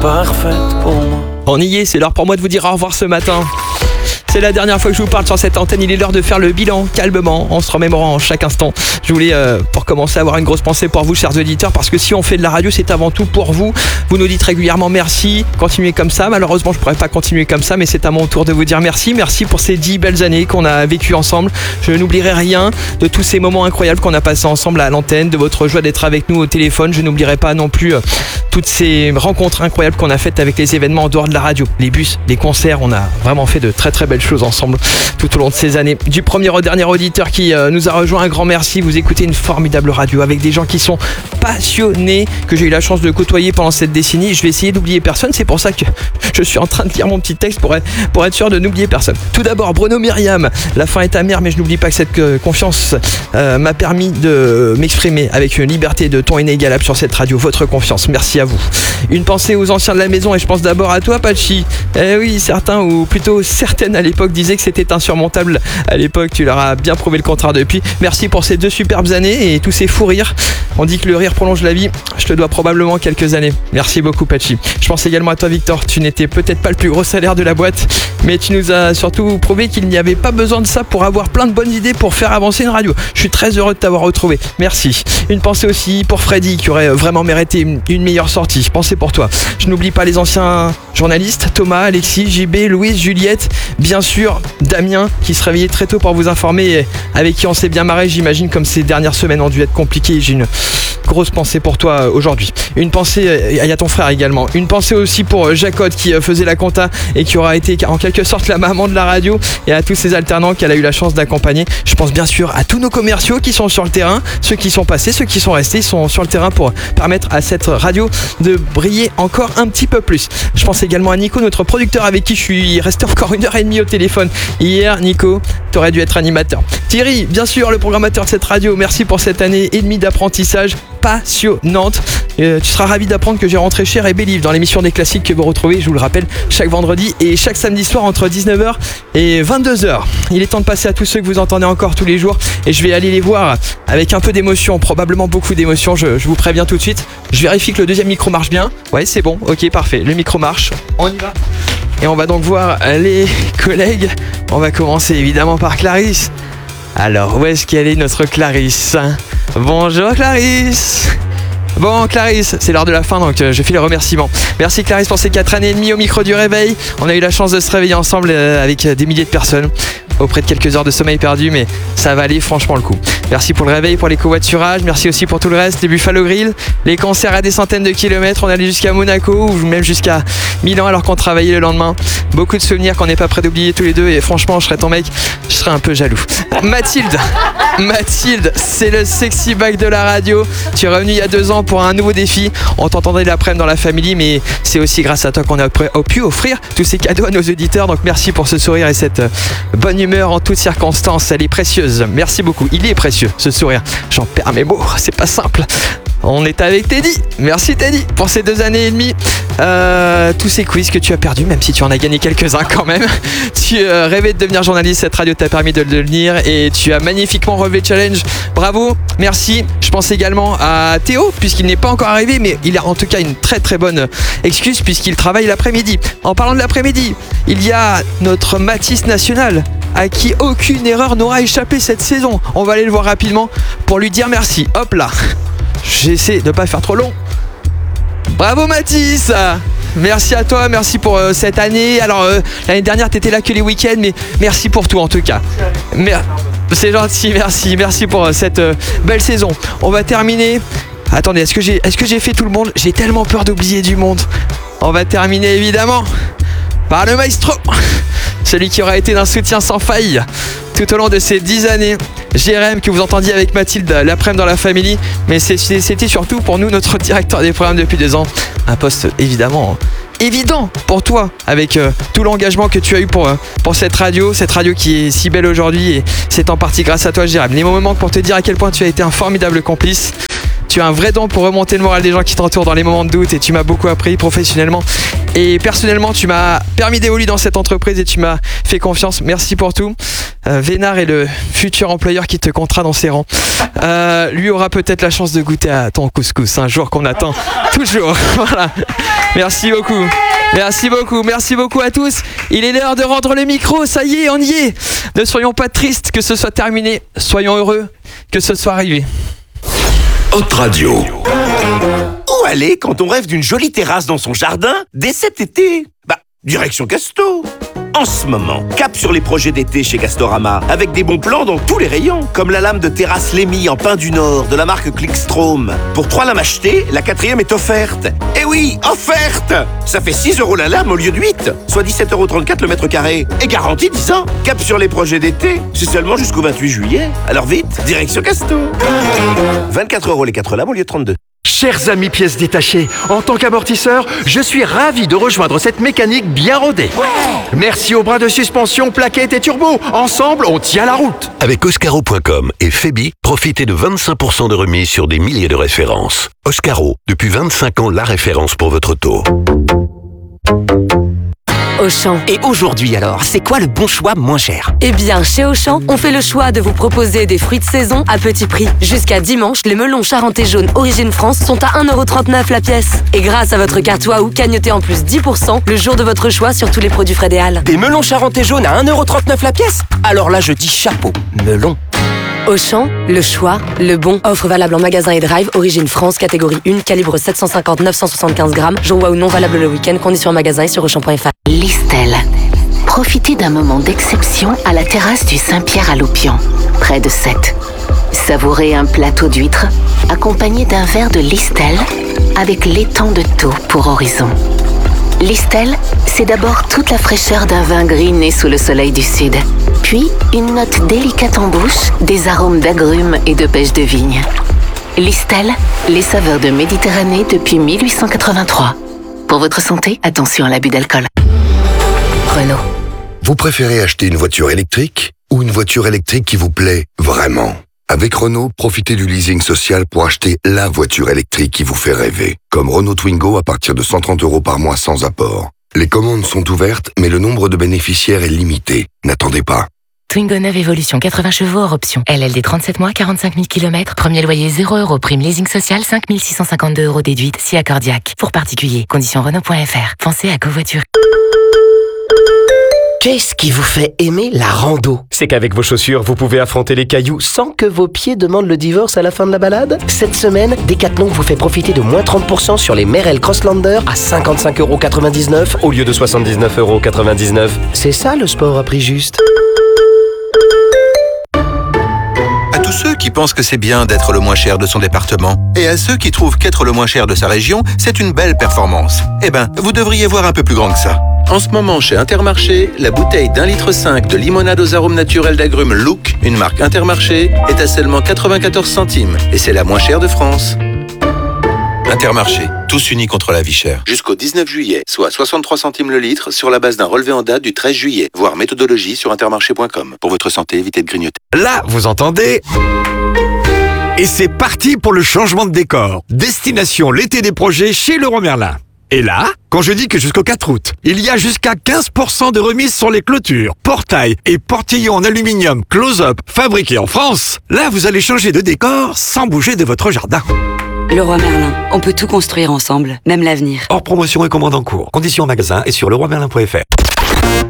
parfaite pour moi. On y est, c'est l'heure pour moi de vous dire au revoir ce matin. C'est la dernière fois que je vous parle sur cette antenne, il est l'heure de faire le bilan calmement, en se remémorant chaque instant. Je voulais, pour commencer, avoir une grosse pensée pour vous, chers auditeurs, parce que si on fait de la radio, c'est avant tout pour vous. Vous nous dites régulièrement merci, continuez comme ça. Malheureusement, je pourrais pas continuer comme ça, mais c'est à mon tour de vous dire merci. Merci pour ces 10 belles années qu'on a vécues ensemble. Je n'oublierai rien de tous ces moments incroyables qu'on a passés ensemble à l'antenne, de votre joie d'être avec nous au téléphone. Je n'oublierai pas non plus toutes ces rencontres incroyables qu'on a faites avec les événements en dehors de la radio. Les bus, les concerts, on a vraiment fait de très très belles choses ensemble tout au long de ces années. Du premier au dernier auditeur qui nous a rejoint, un grand merci. Vous écoutez une formidable radio avec des gens qui sont passionnés, que j'ai eu la chance de côtoyer pendant cette décennie. Je vais essayer d'oublier personne, c'est pour ça que je suis en train de lire mon petit texte pour être sûr de n'oublier personne. Tout d'abord, Bruno Myriam, la fin est amère, mais je n'oublie pas que cette confiance m'a permis de m'exprimer avec une liberté de ton inégalable sur cette radio. Votre confiance, merci à vous. Une pensée aux anciens de la maison, et je pense d'abord à toi, Patchy. Eh oui, certains, ou plutôt certaines à l'époque, disaient que c'était insurmontable. À l'époque, tu leur as bien prouvé le contraire depuis. Merci pour ces 2 superbes années et tous ces fous rires. On dit que le rire prolonge la vie. Je te dois probablement quelques années. Merci beaucoup, Patchy. Je pense également à toi, Victor. Tu n'étais peut-être pas le plus gros salaire de la boîte, mais tu nous as surtout prouvé qu'il n'y avait pas besoin de ça pour avoir plein de bonnes idées pour faire avancer une radio. Je suis très heureux de t'avoir retrouvé. Merci. Une pensée aussi pour Freddy, qui aurait vraiment mérité une meilleure sortie. Pensez pour toi. Je n'oublie pas les anciens journalistes, Thomas, Alexis, JB, Louise, Juliette, bien sûr, Damien, qui se réveillait très tôt pour vous informer et avec qui on s'est bien marré, j'imagine, comme ces dernières semaines ont dû être compliquées. J'ai une grosse pensée pour toi aujourd'hui. Une pensée à ton frère également. Une pensée aussi pour Jacob qui faisait la compta et qui aura été en quelque sorte la maman de la radio, et à tous ces alternants qu'elle a eu la chance d'accompagner. Je pense bien sûr à tous nos commerciaux qui sont sur le terrain, ceux qui sont passés, ceux qui sont restés, ils sont sur le terrain pour permettre à cette radio de briller encore un petit peu plus. Je pense également à Nico, notre producteur, avec qui je suis resté encore 1h30 au téléphone hier. Nico, t'aurais dû être animateur. Thierry, bien sûr, le programmateur de cette radio, merci pour cette année et demie d'apprentissage passionnante. Tu seras ravi d'apprendre que j'ai rentré Cher et Believe dans l'émission des classiques que vous retrouvez, je vous le rappelle, chaque vendredi et chaque samedi soir entre 19h et 22h. Il est temps de passer à tous ceux que vous entendez encore tous les jours, et je vais aller les voir avec un peu d'émotion, probablement beaucoup d'émotion, je vous préviens tout de suite. Je vérifie que le deuxième micro marche bien. Ouais, c'est bon, ok, parfait, le micro marche. On y va. Et on va donc voir les collègues. On va commencer évidemment par Clarisse. Alors, où est-ce qu'elle est, notre Clarisse ? Bonjour Clarisse. Bon Clarisse, c'est l'heure de la fin, donc je fais les remerciements. Merci Clarisse pour ces 4 années et demie au micro du réveil. On a eu la chance de se réveiller ensemble avec des milliers de personnes, auprès de quelques heures de sommeil perdu, mais ça valait franchement le coup. Merci pour le réveil, pour les covoiturages, merci aussi pour tout le reste, les Buffalo Grill, les concerts à des centaines de kilomètres, on allait jusqu'à Monaco ou même jusqu'à Milan alors qu'on travaillait le lendemain. Beaucoup de souvenirs qu'on n'est pas prêt d'oublier tous les deux, et franchement, je serais ton mec, je serais un peu jaloux. Mathilde, c'est le sexy back de la radio. Tu es revenu il y a 2 ans pour un nouveau défi. On t'entendait l'après-midi dans la famille, mais c'est aussi grâce à toi qu'on a pu offrir tous ces cadeaux à nos auditeurs. Donc merci pour ce sourire et cette bonne humeur en toutes circonstances. Elle est précieuse. Merci beaucoup. Il est précieux, ce sourire. J'en perds mes mots, c'est pas simple. On est avec Teddy. Merci Teddy pour ces 2 années et demie. Tous ces quiz que tu as perdus, même si tu en as gagné quelques-uns quand même. Tu rêvais de devenir journaliste, cette radio t'a permis de le devenir et tu as magnifiquement relevé le challenge. Bravo, merci. Je pense également à Théo, puisqu'il n'est pas encore arrivé, mais il a en tout cas une très très bonne excuse puisqu'il travaille l'après-midi. En parlant de l'après-midi, il y a notre Mathis national à qui aucune erreur n'aura échappé cette saison. On va aller le voir rapidement pour lui dire merci. Hop là. J'essaie de ne pas faire trop long. Bravo Mathis. Merci à toi, merci pour cette année. Alors l'année dernière t'étais là que les week-ends, mais merci pour tout en tout cas. C'est gentil, merci pour cette belle saison. On va terminer. Attendez, est-ce que j'ai fait tout le monde ? J'ai tellement peur d'oublier du monde. On va terminer évidemment par le maestro, celui qui aura été d'un soutien sans faille tout au long de ces 10 années. Jérém, que vous entendiez avec Mathilde l'après-midi dans la famille, mais c'était surtout pour nous notre directeur des programmes depuis 2 ans. Un poste évidemment évident pour toi, avec tout l'engagement que tu as eu pour cette radio qui est si belle aujourd'hui, et c'est en partie grâce à toi, Jérém. Les mots me manquent pour te dire à quel point tu as été un formidable complice. Tu as un vrai don pour remonter le moral des gens qui t'entourent dans les moments de doute, et tu m'as beaucoup appris professionnellement et personnellement. Tu m'as permis d'évoluer dans cette entreprise et tu m'as fait confiance. Merci pour tout. Vénard est le futur employeur qui te comptera dans ses rangs. Lui aura peut-être la chance de goûter à ton couscous, un jour qu'on attend toujours. Voilà. Merci beaucoup. Merci beaucoup à tous. Il est l'heure de rendre le micro, ça y est, on y est. Ne soyons pas tristes que ce soit terminé, soyons heureux que ce soit arrivé. Hot Radio. Où aller quand on rêve d'une jolie terrasse dans son jardin dès cet été? Direction Casto. En ce moment, cap sur les projets d'été chez Castorama, avec des bons plans dans tous les rayons, comme la lame de terrasse Lémy en pin du Nord de la marque Clickstrom. Pour 3 lames achetées, la 4e est offerte. Eh oui, offerte! Ça fait 6 € la lame au lieu de 8, soit 17,34 € le mètre carré. Et garantie 10 ans. Cap sur les projets d'été, c'est seulement jusqu'au 28 juillet. Alors vite, direction Casto. 24 € les 4 lames au lieu de 32. Chers amis pièces détachées, en tant qu'amortisseur, je suis ravi de rejoindre cette mécanique bien rodée. Merci aux bras de suspension, plaquettes et turbo. Ensemble, on tient la route. Avec Oscaro.com et Febi, profitez de 25% de remise sur des milliers de références. Oscaro, depuis 25 ans, la référence pour votre auto. Auchan. Et aujourd'hui alors, c'est quoi le bon choix moins cher? Eh bien, chez Auchan, on fait le choix de vous proposer des fruits de saison à petit prix. Jusqu'à dimanche, les melons charentais jaunes Origine France sont à 1,39 € la pièce. Et grâce à votre carte Waouh, cagnotez en plus 10% le jour de votre choix sur tous les produits Frédéal. Des melons charentais jaunes à 1,39 € la pièce? Alors là, je dis chapeau, melon. Auchan, le choix, le bon. Offre valable en magasin et drive, Origine France, catégorie 1, calibre 750-975 grammes. Jour Waouh non valable le week-end, conditions en magasin et sur Auchan.fr. Listel. Profitez d'un moment d'exception à la terrasse du Saint-Pierre à Loupian, près de Sète. Savourez un plateau d'huîtres accompagné d'un verre de Listel avec l'étang de Thau pour horizon. Listel, c'est d'abord toute la fraîcheur d'un vin gris né sous le soleil du sud, puis une note délicate en bouche, des arômes d'agrumes et de pêche de vigne. Listel, les saveurs de Méditerranée depuis 1883. Pour votre santé, attention à l'abus d'alcool. Renault. Vous préférez acheter une voiture électrique ou une voiture électrique qui vous plaît vraiment? Avec Renault, profitez du leasing social pour acheter la voiture électrique qui vous fait rêver. Comme Renault Twingo à partir de 130 € par mois sans apport. Les commandes sont ouvertes, mais le nombre de bénéficiaires est limité. N'attendez pas. Twingo 9 Evolution, 80 chevaux hors option. LLD 37 mois, 45 000 km. Premier loyer 0 €. Prime leasing social, 5 652 € déduite, si accordiaque. Pour particulier, conditions Renault.fr. Pensez à covoiture. Qu'est-ce qui vous fait aimer la rando? C'est qu'avec vos chaussures, vous pouvez affronter les cailloux sans que vos pieds demandent le divorce à la fin de la balade. Cette semaine, Decathlon vous fait profiter de moins 30% sur les Merrell Crosslander à 55,99 € au lieu de 79,99 €. C'est ça le sport à prix juste. À tous ceux qui pensent que c'est bien d'être le moins cher de son département, et à ceux qui trouvent qu'être le moins cher de sa région, c'est une belle performance. Eh ben, vous devriez voir un peu plus grand que ça. En ce moment, chez Intermarché, la bouteille d'1,5 litre de limonade aux arômes naturels d'agrumes Look, une marque Intermarché, est à seulement 94 centimes. Et c'est la moins chère de France. Intermarché, tous unis contre la vie chère. Jusqu'au 19 juillet, soit 63 centimes le litre sur la base d'un relevé en date du 13 juillet. Voir méthodologie sur intermarché.com. Pour votre santé, évitez de grignoter. Là, vous entendez? Et c'est parti pour le changement de décor. Destination l'été des projets chez Leroy Merlin. Et là, quand je dis que jusqu'au 4 août, il y a jusqu'à 15% de remise sur les clôtures, portails et portillons en aluminium close-up fabriqués en France, là vous allez changer de décor sans bouger de votre jardin. Leroy Merlin, on peut tout construire ensemble, même l'avenir. Hors promotion et commande en cours. Conditions en magasin et sur leroymerlin.fr.